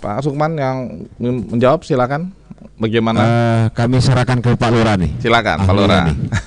Pak Sukman yang menjawab, silakan. Bagaimana? Kami serahkan ke Pak Lurah nih. Silakan Pak Lurah.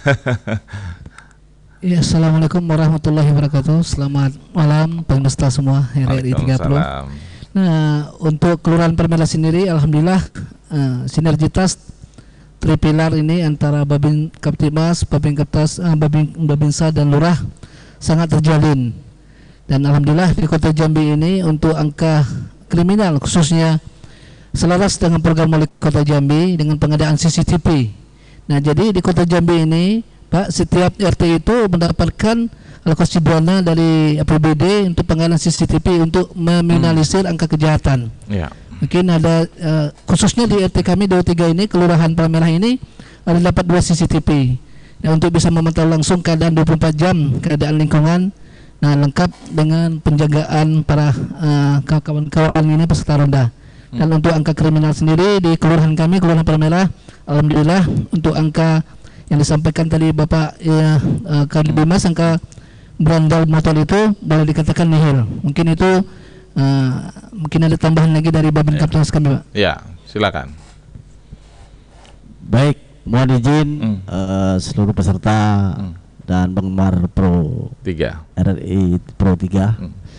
Ya, Assalamualaikum warahmatullahi wabarakatuh. Selamat malam pemirsa semua RRI 30. Nah, untuk Kelurahan Palmerah sendiri, alhamdulillah sinergitas tripilar ini antara Babin Kaptimas, Babin Kaptas, Babinsa dan Lurah sangat terjalin. Dan alhamdulillah di Kota Jambi ini untuk angka kriminal khususnya selaras dengan program Wali Kota Jambi dengan pengadaan CCTV. Nah, jadi di Kota Jambi ini, Pak, setiap RT itu mendapatkan alokasi dana dari APBD untuk pengadaan CCTV untuk meminimalisir angka kejahatan. Ya. Mungkin ada khususnya di RT kami 23 ini, Kelurahan Palmerah ini ada dapat 2 CCTV. Nah, untuk bisa memantau langsung keadaan 24 jam keadaan lingkungan, nah lengkap dengan penjagaan para kawan-kawan ini peserta ronda. Dan untuk angka kriminal sendiri di kelurahan kami, Kelurahan Palmerah, alhamdulillah untuk angka yang disampaikan tadi Bapak Kadif Bimas, angka berandal motor itu boleh dikatakan nihil. Mungkin itu mungkin ada tambahan lagi dari Babin Kapolres kami, Pak. Ya, silakan. Baik, mohon izin seluruh peserta dan penggemar Pro 3 RRI Pro 3.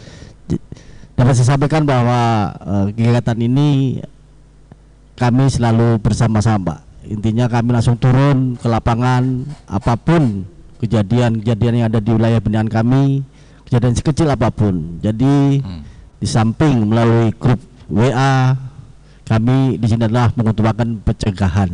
Dapat saya sampaikan bahwa kegiatan ini kami selalu bersama-sama. Intinya kami langsung turun ke lapangan, apapun kejadian-kejadian yang ada di wilayah binaan kami, kejadian sekecil apapun. Jadi di samping melalui grup WA, kami di sini adalah mengutamakan pencegahan.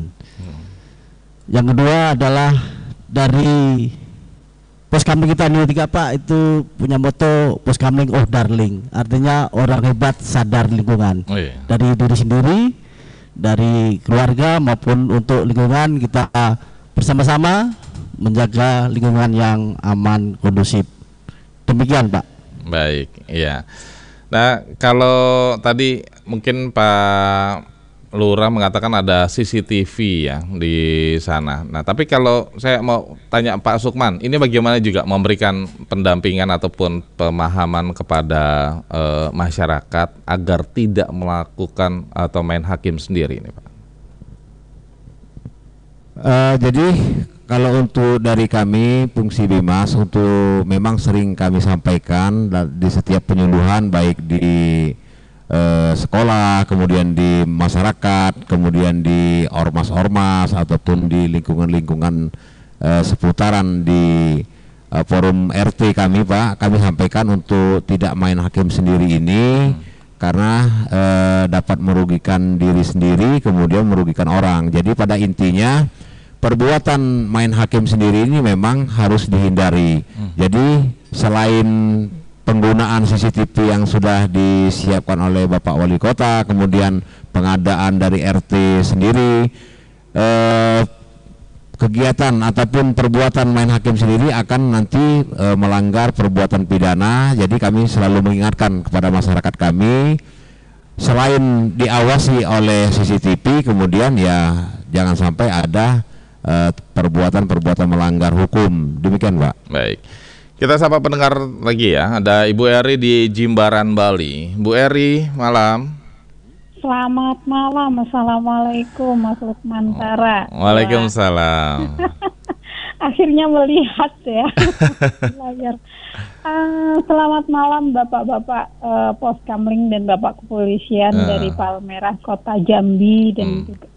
Yang kedua adalah dari Poskamling kita ini 3, Pak, itu punya moto Poskamling of Darling, artinya orang hebat sadar lingkungan. Dari diri sendiri, dari keluarga maupun untuk lingkungan, kita bersama-sama menjaga lingkungan yang aman, kondusif. Demikian, Pak. Baik, iya. Nah, kalau tadi mungkin Pak Lurah mengatakan ada CCTV ya di sana. Nah, tapi kalau saya mau tanya Pak Sukman, ini bagaimana juga memberikan pendampingan ataupun pemahaman kepada masyarakat agar tidak melakukan atau main hakim sendiri ini, Pak? Jadi kalau untuk dari kami fungsi Bimas, untuk memang sering kami sampaikan di setiap penyuluhan, baik di sekolah, kemudian di masyarakat, kemudian di ormas-ormas ataupun di lingkungan-lingkungan seputaran di forum RT kami, Pak, kami sampaikan untuk tidak main hakim sendiri ini karena dapat merugikan diri sendiri, kemudian merugikan orang. Jadi pada intinya perbuatan main hakim sendiri ini memang harus dihindari. Jadi selain penggunaan CCTV yang sudah disiapkan oleh Bapak Wali Kota, kemudian pengadaan dari RT sendiri, kegiatan ataupun perbuatan main hakim sendiri akan nanti melanggar perbuatan pidana. Jadi kami selalu mengingatkan kepada masyarakat kami, selain diawasi oleh CCTV, kemudian ya jangan sampai ada perbuatan-perbuatan melanggar hukum. Demikian, Pak. Baik. Kita sapa pendengar lagi ya. Ada Ibu Eri di Jimbaran, Bali. Bu Eri, malam. Selamat malam. Assalamualaikum Mas Lukman Tara. Waalaikumsalam. Akhirnya melihat ya. Selamat malam Bapak-bapak Poskamling dan Bapak Kepolisian dari Palmerah Kota Jambi dan juga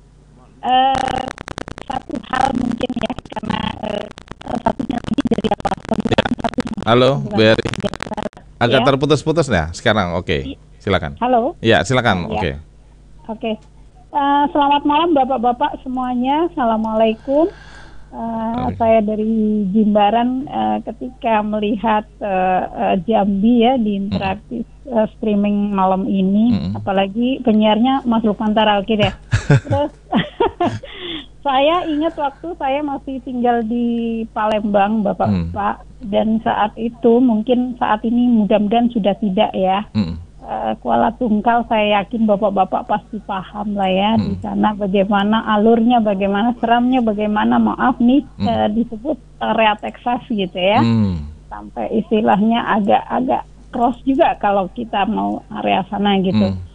satu hal mungkin ya, karena satunya lagi dari apa? Halo, Bu Eri. Agak terputus-putus ya sekarang. Oke, silakan. Halo. Ya, silakan. Oke. Selamat malam Bapak-bapak semuanya. Assalamualaikum. Saya dari Jimbaran, ketika melihat Jambi ya di interaktif streaming malam ini, apalagi penyiarnya Mas Lukman Tara, oke deh. Terus saya ingat waktu saya masih tinggal di Palembang, Bapak-bapak, dan saat itu mungkin saat ini mudah-mudahan sudah tidak ya. Kuala Tungkal, saya yakin Bapak-bapak pasti paham lah ya di sana bagaimana alurnya, bagaimana seramnya, bagaimana maaf nih disebut area Texas gitu ya. Sampai istilahnya agak cross juga kalau kita mau area sana gitu.